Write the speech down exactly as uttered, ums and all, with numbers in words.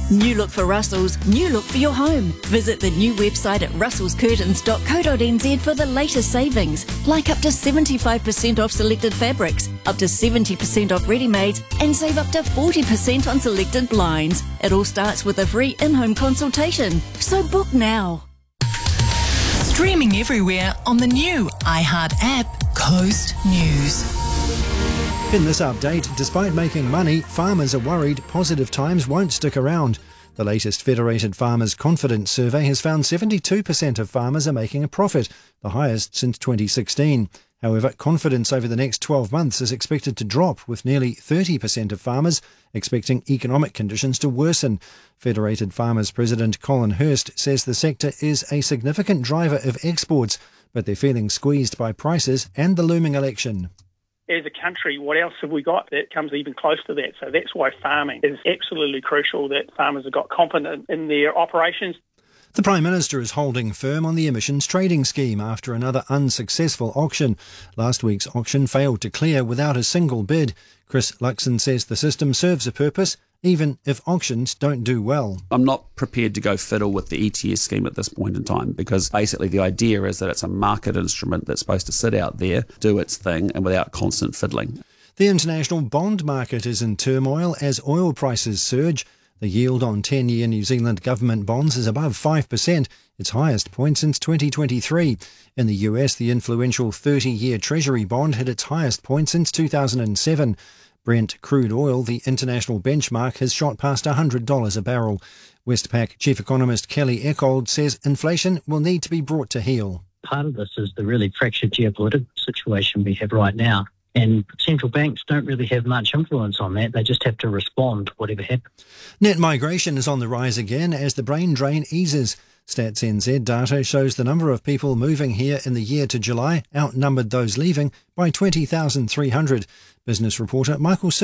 New look for Russell's, new look for your home. Visit the new website at russels curtains dot co dot n z for the latest savings, like up to seventy-five percent off selected fabrics, up to seventy percent off ready-mades, and save up to forty percent on selected blinds. It all starts with a free in-home consultation. So book now. Streaming everywhere on the new iHeart app, Coast News. In this update, despite making money, farmers are worried positive times won't stick around. The latest Federated Farmers Confidence Survey has found seventy-two percent of farmers are making a profit, the highest since twenty sixteen. However, confidence over the next twelve months is expected to drop, with nearly thirty percent of farmers expecting economic conditions to worsen. Federated Farmers President Colin Hurst says the sector is a significant driver of exports, but they're feeling squeezed by prices and the looming election. As a country, what else have we got that comes even close to that? So that's why farming is absolutely crucial, that farmers have got confidence in their operations. The Prime Minister is holding firm on the emissions trading scheme after another unsuccessful auction. Last week's auction failed to clear without a single bid. Chris Luxon says the system serves a purpose, even if auctions don't do well. I'm not prepared to go fiddle with the E T S scheme at this point in time, because basically the idea is that it's a market instrument that's supposed to sit out there, do its thing, and without constant fiddling. The international bond market is in turmoil as oil prices surge. The yield on ten-year New Zealand government bonds is above five percent, its highest point since twenty twenty-three. In the U S, the influential thirty-year Treasury bond hit its highest point since two thousand seven. Brent crude oil, the international benchmark, has shot past one hundred dollars a barrel. Westpac chief economist Kelly Eckold says inflation will need to be brought to heel. Part of this is the really fractured geopolitical situation we have right now. And central banks don't really have much influence on that. They just have to respond to whatever happens. Net migration is on the rise again as the brain drain eases. Stats N Z data shows the number of people moving here in the year to July outnumbered those leaving by twenty thousand three hundred. Business reporter Michael